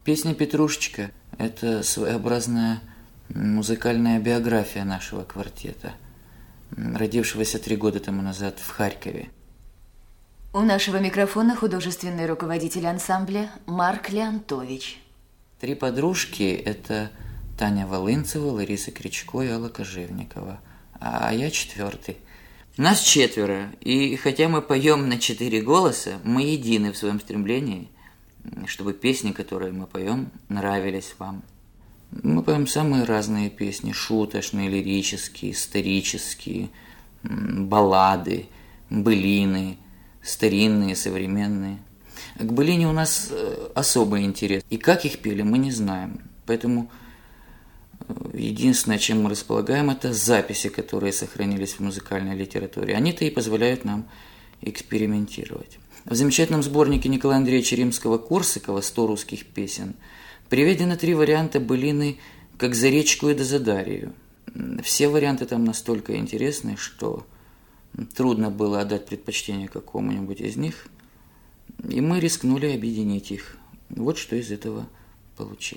Песня «Петрушечка» – это своеобразная музыкальная биография нашего квартета, родившегося 3 года тому назад в Харькове. У нашего микрофона художественный руководитель ансамбля Марк Леонтович. 3 подружки – это Таня Волынцева, Лариса Кричко и Алла Кожевникова, а я 4-й. Нас 4, и хотя мы поем на 4 голоса, мы едины в своем стремлении, чтобы песни, которые мы поем, нравились вам. Мы поем самые разные песни: шуточные, лирические, исторические, баллады, былины, старинные, современные. К былине у нас особый интерес, и как их пели, мы не знаем. Поэтому единственное, чем мы располагаем, это записи, которые сохранились в музыкальной литературе. Они-то и позволяют нам экспериментировать. В замечательном сборнике Николая Андреевича Римского-Корсакова «100 русских песен» приведены 3 варианта былины «Как за речку и да за Дарью». Все варианты там настолько интересны, что трудно было отдать предпочтение какому-нибудь из них, и мы рискнули объединить их. Вот что из этого получилось.